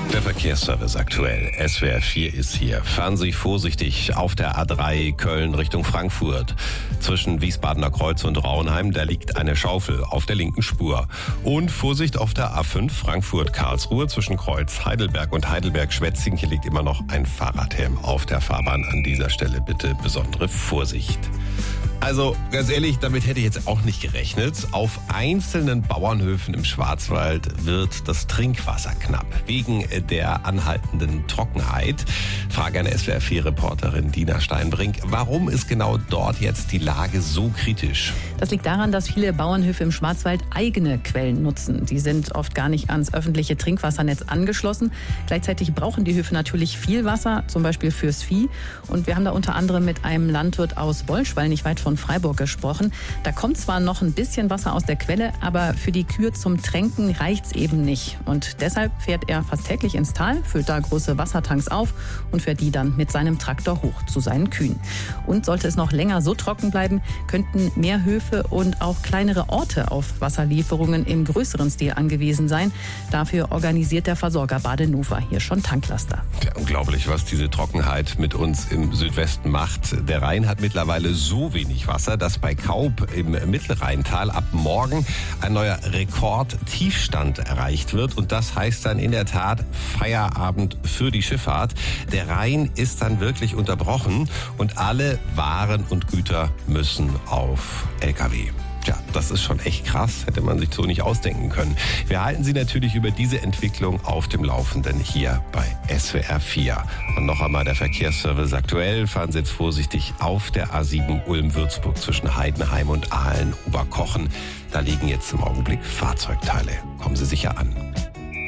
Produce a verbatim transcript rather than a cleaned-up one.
Der Verkehrsservice aktuell. S W R vier ist hier. Fahren Sie vorsichtig auf der A drei Köln Richtung Frankfurt. Zwischen Wiesbadener Kreuz und Rauenheim, da liegt eine Schaufel auf der linken Spur. Und Vorsicht auf der A fünf Frankfurt-Karlsruhe zwischen Kreuz Heidelberg und Heidelberg-Schwetzing. Hier liegt immer noch ein Fahrradhelm auf der Fahrbahn. An dieser Stelle bitte besondere Vorsicht. Also ganz ehrlich, damit hätte ich jetzt auch nicht gerechnet. Auf einzelnen Bauernhöfen im Schwarzwald wird das Trinkwasser knapp. Wegen der anhaltenden Trockenheit. Frage an S W R vier Reporterin Dina Steinbrink. Warum ist genau dort jetzt die Lage so kritisch? Das liegt daran, dass viele Bauernhöfe im Schwarzwald eigene Quellen nutzen. Die sind oft gar nicht ans öffentliche Trinkwassernetz angeschlossen. Gleichzeitig brauchen die Höfe natürlich viel Wasser, zum Beispiel fürs Vieh. Und wir haben da unter anderem mit einem Landwirt aus Wollschwall, nicht weit von Freiburg, gesprochen. Da kommt zwar noch ein bisschen Wasser aus der Quelle, aber für die Kühe zum Tränken reicht's eben nicht. Und deshalb fährt er fast täglich ins Tal, füllt da große Wassertanks auf und fährt die dann mit seinem Traktor hoch zu seinen Kühen. Und sollte es noch länger so trocken bleiben, könnten mehr Höfe und auch kleinere Orte auf Wasserlieferungen im größeren Stil angewiesen sein. Dafür organisiert der Versorger Badenova hier schon Tanklaster. Ja, unglaublich, was diese Trockenheit mit uns im Südwesten macht. Der Rhein hat mittlerweile so wenig Wasser, dass bei Kaub im Mittelrheintal ab morgen ein neuer Rekordtiefstand erreicht wird. Und das heißt dann in der Tat Feierabend für die Schifffahrt. Der Rhein ist dann wirklich unterbrochen und alle Waren und Güter müssen auf L K W. Tja, das ist schon echt krass, hätte man sich so nicht ausdenken können. Wir halten Sie natürlich über diese Entwicklung auf dem Laufenden hier bei S W R vier. Und noch einmal der Verkehrsservice aktuell. Fahren Sie jetzt vorsichtig auf der A sieben Ulm-Würzburg zwischen Heidenheim und Aalen-Oberkochen. Da liegen jetzt im Augenblick Fahrzeugteile. Kommen Sie sicher an.